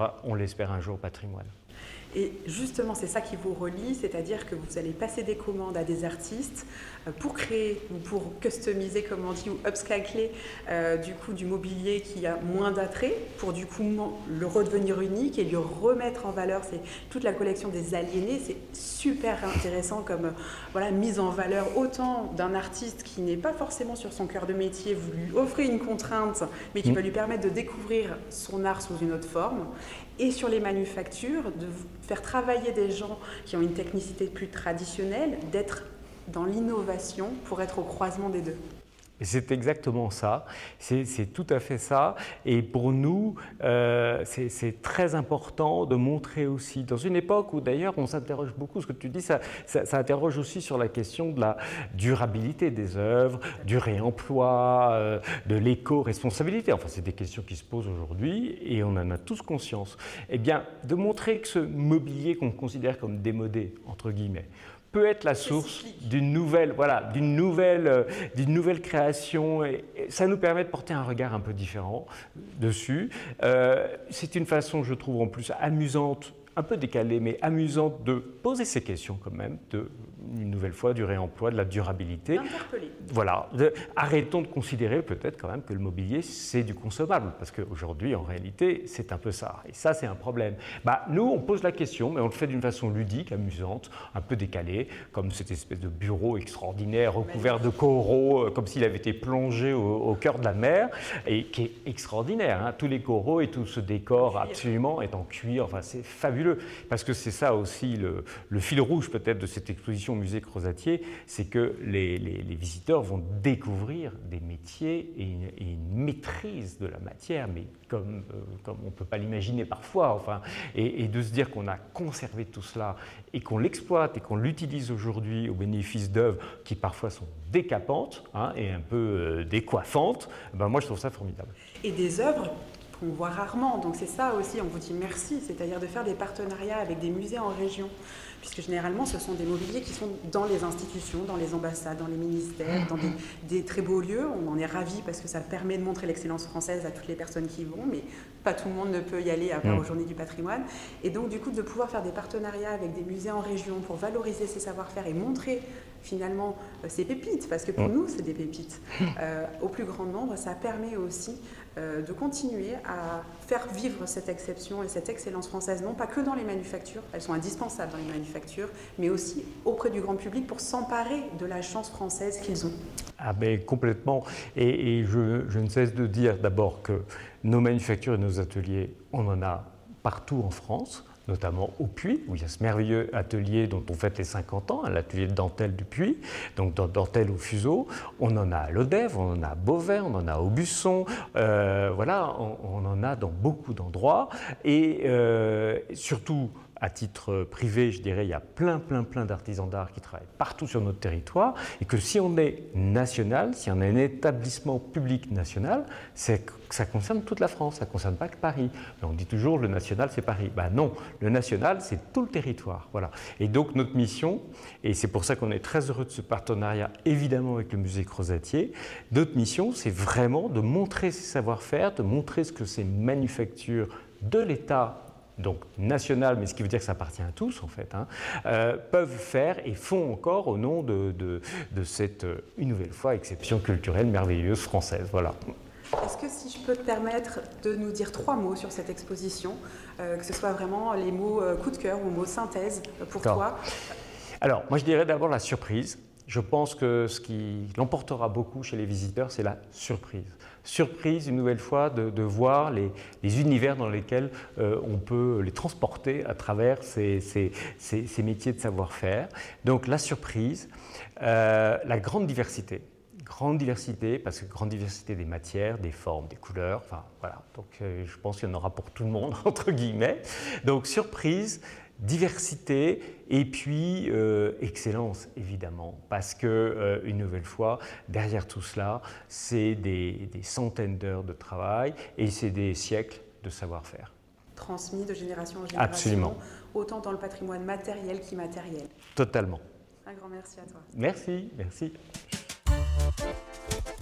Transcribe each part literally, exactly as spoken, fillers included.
sera, on l'espère un jour, patrimoine. Et justement, c'est ça qui vous relie, c'est-à-dire que vous allez passer des commandes à des artistes pour créer ou pour customiser, comme on dit, ou upscaler euh, du coup du mobilier qui a moins d'attrait, pour du coup le redevenir unique et le remettre en valeur. C'est toute la collection des aliénés, c'est super intéressant comme voilà, mise en valeur autant d'un artiste qui n'est pas forcément sur son cœur de métier, vous lui offrez une contrainte, mais qui mmh. va lui permettre de découvrir son art sous une autre forme. Et sur les manufactures, de faire travailler des gens qui ont une technicité plus traditionnelle, d'être dans l'innovation pour être au croisement des deux. Et c'est exactement ça, c'est, c'est tout à fait ça. Et pour nous, euh, c'est, c'est très important de montrer aussi, dans une époque où d'ailleurs on s'interroge beaucoup, ce que tu dis, ça, ça, ça interroge aussi sur la question de la durabilité des œuvres, du réemploi, euh, de l'éco-responsabilité. Enfin, c'est des questions qui se posent aujourd'hui et on en a tous conscience. Eh bien, de montrer que ce mobilier qu'on considère comme démodé, entre guillemets, peut être la source d'une nouvelle, voilà, d'une nouvelle, euh, d'une nouvelle création. Et, et ça nous permet de porter un regard un peu différent dessus. Euh, c'est une façon, je trouve, en plus amusante, un peu décalée, mais amusante de poser ces questions quand même, de, une nouvelle fois, du réemploi, de la durabilité. D'interpeller. Voilà. De, arrêtons de considérer peut-être quand même que le mobilier, c'est du consommable, parce qu'aujourd'hui, en réalité, c'est un peu ça. Et ça, c'est un problème. Bah, nous, on pose la question, mais on le fait d'une façon ludique, amusante, un peu décalée, comme cette espèce de bureau extraordinaire, recouvert de coraux, comme s'il avait été plongé au, au cœur de la mer, et qui est extraordinaire. Hein. Tous les coraux et tout ce décor, absolument, est en cuir. Enfin, c'est fabuleux. Parce que c'est ça aussi le, le fil rouge peut-être de cette exposition au musée Crozatier, c'est que les, les, les visiteurs vont découvrir des métiers et une, et une maîtrise de la matière, mais comme, euh, comme on ne peut pas l'imaginer parfois. Enfin, et, et de se dire qu'on a conservé tout cela et qu'on l'exploite et qu'on l'utilise aujourd'hui au bénéfice d'œuvres qui parfois sont décapantes hein, et un peu euh, décoiffantes, ben moi je trouve ça formidable. Et des œuvres qu'on voit rarement, donc c'est ça aussi, on vous dit merci, c'est-à-dire de faire des partenariats avec des musées en région, puisque généralement ce sont des mobiliers qui sont dans les institutions, dans les ambassades, dans les ministères, dans des, des très beaux lieux. On en est ravis parce que ça permet de montrer l'excellence française à toutes les personnes qui y vont, mais pas tout le monde ne peut y aller à part aux Journées du patrimoine. Et donc du coup de pouvoir faire des partenariats avec des musées en région pour valoriser ces savoir-faire et montrer finalement ces pépites, parce que pour nous c'est des pépites, euh, au plus grand nombre, ça permet aussi euh, de continuer à faire vivre cette exception et cette excellence française, non pas que dans les manufactures, elles sont indispensables dans les manufactures, mais aussi auprès du grand public pour s'emparer de la chance française qu'ils ont. Ah ben complètement, et, et je, je ne cesse de dire d'abord que nos manufactures et nos ateliers, on en a partout en France, notamment au Puy, où il y a ce merveilleux atelier dont on fête les cinquante ans, l'atelier de dentelle du Puy, donc dentelle au fuseau. On en a à Lodève, on en a à Beauvais, on en a au Busson, euh, voilà, on, on en a dans beaucoup d'endroits, et euh, surtout, à titre privé, je dirais, il y a plein, plein, plein d'artisans d'art qui travaillent partout sur notre territoire et que si on est national, si on est un établissement public national, c'est, ça concerne toute la France, ça ne concerne pas que Paris. Mais on dit toujours le national, c'est Paris. Ben non, le national, c'est tout le territoire. Voilà. Et donc notre mission, et c'est pour ça qu'on est très heureux de ce partenariat, évidemment avec le musée Crozatier, notre mission, c'est vraiment de montrer ces savoir-faire, de montrer ce que ces manufactures de l'État, donc national, mais ce qui veut dire que ça appartient à tous en fait, hein, euh, peuvent faire et font encore au nom de, de, de cette, une nouvelle fois, exception culturelle merveilleuse française. Voilà. Est-ce que si je peux te permettre de nous dire trois mots sur cette exposition, euh, que ce soit vraiment les mots euh, coup de cœur ou mots synthèse pour D'accord. toi? Alors, moi je dirais d'abord la surprise. Je pense que ce qui l'emportera beaucoup chez les visiteurs, c'est la surprise. Surprise, une nouvelle fois, de, de voir les, les univers dans lesquels euh, on peut les transporter à travers ces, ces, ces, ces métiers de savoir-faire. Donc la surprise, euh, la grande diversité. Grande diversité, parce que grande diversité des matières, des formes, des couleurs, enfin voilà. Donc euh, je pense qu'il y en aura pour tout le monde, entre guillemets. Donc surprise, diversité et puis euh, excellence évidemment, parce que euh, une nouvelle fois derrière tout cela c'est des, des centaines d'heures de travail et c'est des siècles de savoir-faire transmis de génération en génération. Absolument. Autant dans le patrimoine matériel qu'immatériel. Totalement. Un grand merci à toi. Merci, merci.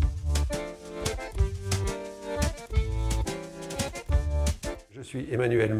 Je suis Emmanuel